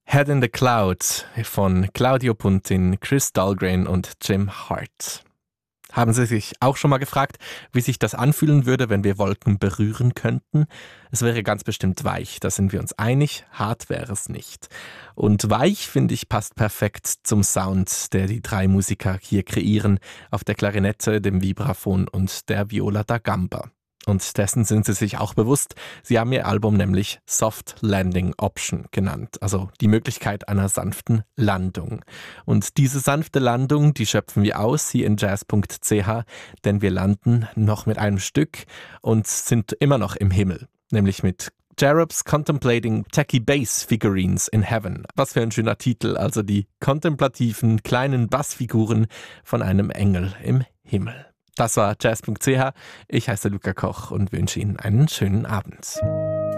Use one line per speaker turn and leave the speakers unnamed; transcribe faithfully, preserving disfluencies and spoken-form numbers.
Head in the Cloud von Claudio Puntin, Chris Dahlgren und Jim Hart. Haben Sie sich auch schon mal gefragt, wie sich das anfühlen würde, wenn wir Wolken berühren könnten? Es wäre ganz bestimmt weich, da sind wir uns einig, hart wäre es nicht. Und weich, finde ich, passt perfekt zum Sound, der die drei Musiker hier kreieren, auf der Klarinette, dem Vibraphon und der Viola da Gamba. Und dessen sind sie sich auch bewusst. Sie haben ihr Album nämlich Soft Landing Option genannt, also die Möglichkeit einer sanften Landung. Und diese sanfte Landung, die schöpfen wir aus hier in jazz punkt c h, denn wir landen noch mit einem Stück und sind immer noch im Himmel, nämlich mit Cherubs Contemplating Tacky Bass Figurines in Heaven. Was für ein schöner Titel, also die kontemplativen kleinen Bassfiguren von einem Engel im Himmel. Das war jazz punkt c h. Ich heiße Luca Koch und wünsche Ihnen einen schönen Abend.